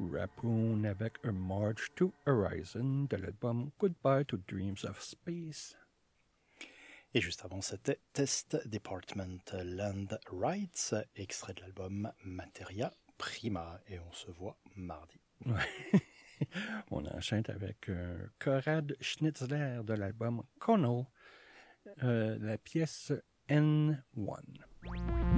Rappoon avec A March to Horizon de l'album Goodbye to Dreams of Space. Et juste avant, c'était Test Department Land Rights, extrait de l'album Materia Prima. Et on se voit mardi. Ouais. On enchaîne avec Konrad Schnitzler de l'album Conal, la pièce N1.